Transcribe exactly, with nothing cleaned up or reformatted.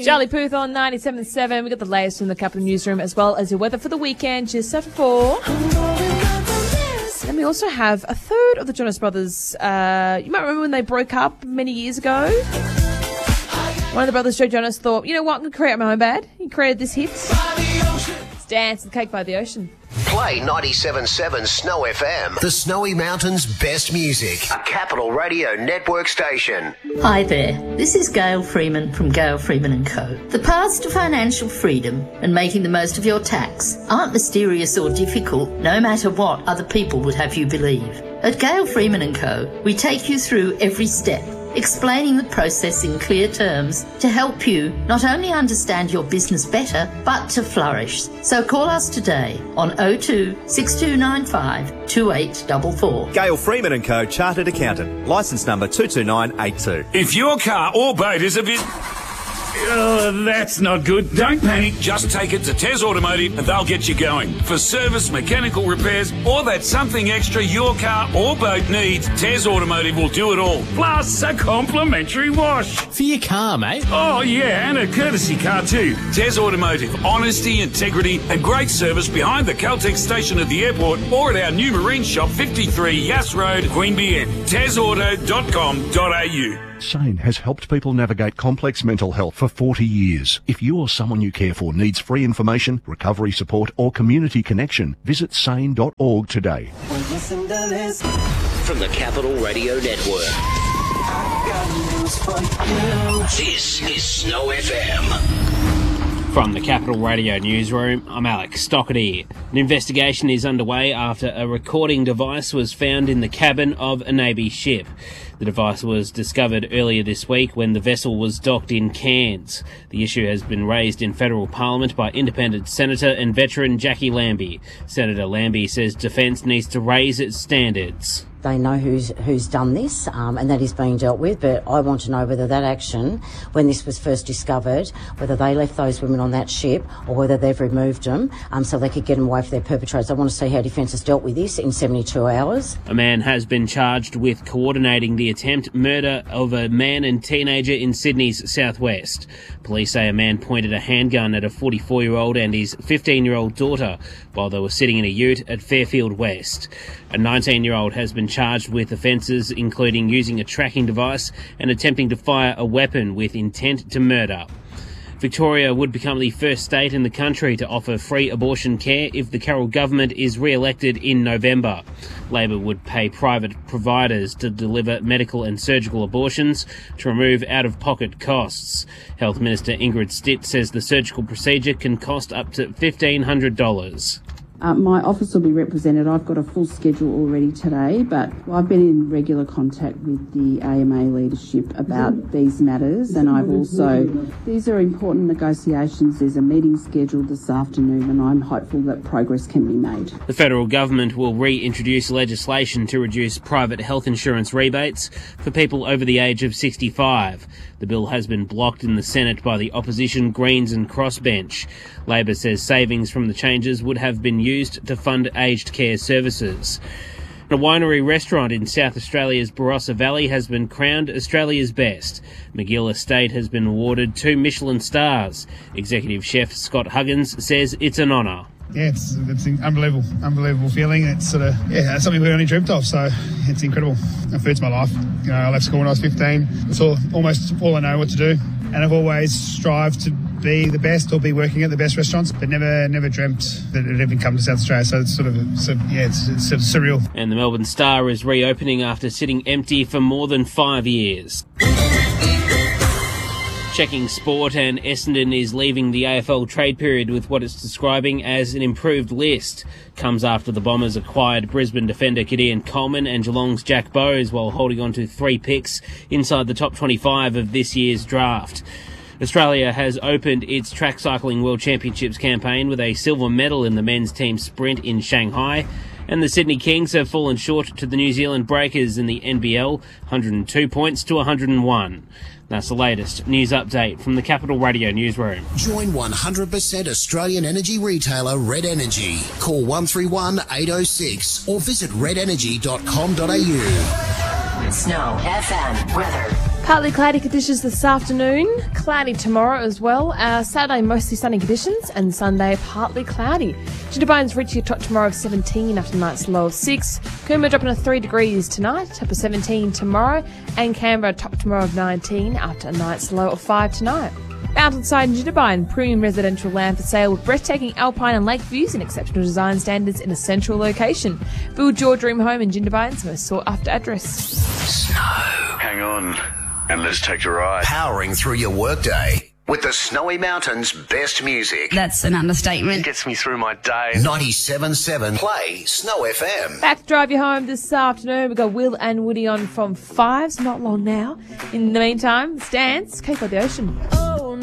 Charlie Puth on ninety-seven point seven. We've got the latest from the Capital Newsroom as well as your weather for the weekend, just after four. And we also have a third of the Jonas Brothers. Uh, you might remember when they broke up many years ago. One of the brothers, Joe Jonas, thought, you know what, I'm going to create my own band. He created this hit. It's Dance and Cake by the Ocean. Play ninety-seven point seven Snow F M, the Snowy Mountains' best music. A Capital Radio Network station. Hi there, this is Gail Freeman from Gail Freeman and Co. The paths to financial freedom and making the most of your tax aren't mysterious or difficult, no matter what other people would have you believe. At Gail Freeman and Co, we take you through every step, explaining the process in clear terms to help you not only understand your business better, but to flourish. So call us today on oh two, six two nine five, two eight four four. Gail Freeman and Co, Chartered Accountant, licence number two two nine eight two. If your car or boat is a bit... Oh, that's not good. Don't panic. Just take it to Tez Automotive and they'll get you going. For service, mechanical repairs, or that something extra your car or boat needs, Tez Automotive will do it all. Plus a complimentary wash. For your car, mate. Oh, yeah, and a courtesy car too. Tez Automotive. Honesty, integrity, and great service behind the Caltex station at the airport or at our new marine shop, fifty-three Yass Road, Queanbeyan. tez auto dot com dot a u. Sane has helped people navigate complex mental health for forty years. If you or someone you care for needs free information, recovery support or community connection, visit sane dot org today. From the Capital Radio Network. This is Snow F M. From the Capital Radio Newsroom, I'm Alex Stockerty. An investigation is underway after a recording device was found in the cabin of a Navy ship. The device was discovered earlier this week when the vessel was docked in Cairns. The issue has been raised in federal parliament by independent senator and veteran Jackie Lambie. Senator Lambie says defence needs to raise its standards. They know who's who's done this, um, and that is being dealt with, but I want to know whether that action, when this was first discovered, whether they left those women on that ship or whether they've removed them um, so they could get them away from their perpetrators. I want to see how Defence has dealt with this in seventy-two hours. A man has been charged with coordinating the attempt murder of a man and teenager in Sydney's southwest. Police say a man pointed a handgun at a forty-four-year-old and his fifteen-year-old daughter while they were sitting in a ute at Fairfield West. A nineteen-year-old has been charged with offences including using a tracking device and attempting to fire a weapon with intent to murder. Victoria would become the first state in the country to offer free abortion care if the Carroll government is re-elected in November. Labor would pay private providers to deliver medical and surgical abortions to remove out-of-pocket costs. Health Minister Ingrid Stitt says the surgical procedure can cost up to fifteen hundred dollars. Uh, my office will be represented. I've got a full schedule already today, but I've been in regular contact with the A M A leadership about these matters, and I've also, these are important negotiations. There's a meeting scheduled this afternoon, and I'm hopeful that progress can be made. The federal government will reintroduce legislation to reduce private health insurance rebates for people over the age of sixty-five. The bill has been blocked in the Senate by the opposition Greens and Crossbench. Labor says savings from the changes would have been used to fund aged care services. A winery restaurant in South Australia's Barossa Valley has been crowned Australia's best. McGill Estate has been awarded two Michelin stars. Executive chef Scott Huggins says it's an honour. Yeah, it's, it's an unbelievable, unbelievable feeling. It's sort of, yeah, it's something we only dreamt of, so it's incredible. Food's my life. You know, I left school when I was fifteen. It's all, almost all I know what to do. And I've always strived to be the best or be working at the best restaurants, but never never dreamt that it would even come to South Australia. So it's sort of, so, yeah, it's, it's sort of surreal. And the Melbourne Star is reopening after sitting empty for more than five years. Checking sport, and Essendon is leaving the A F L trade period with what it's describing as an improved list. Comes after the Bombers acquired Brisbane defender Gideon Coleman and Geelong's Jack Bowes while holding on to three picks inside the top twenty-five of this year's draft. Australia has opened its track cycling World Championships campaign with a silver medal in the men's team sprint in Shanghai. And the Sydney Kings have fallen short to the New Zealand Breakers in the N B L, one hundred two points to one hundred one. That's the latest news update from the Capital Radio Newsroom. Join one hundred percent Australian energy retailer Red Energy. Call one three one, eight oh six or visit red energy dot com dot a u. Snow F M weather. Partly cloudy conditions this afternoon, cloudy tomorrow as well. Uh, Saturday, mostly sunny conditions, and Sunday, partly cloudy. Jindabyne's reaching a top tomorrow of seventeen after night's low of six. Coomera dropping to three degrees tonight, top of seventeen tomorrow. And Canberra, top tomorrow of nineteen after a night's low of five tonight. Mountainside and Jindabyne, premium residential land for sale with breathtaking alpine and lake views and exceptional design standards in a central location. Build your dream home in Jindabyne's most sought after address. Snow. Hang on, and let's take a ride. Powering through your workday with the Snowy Mountains' best music. That's an understatement. It gets me through my day. ninety-seven point seven Play Snow F M. Back to drive you home this afternoon. We've got Will and Woody on from fives, not long now. In the meantime, it's Dance, Cape by the Ocean.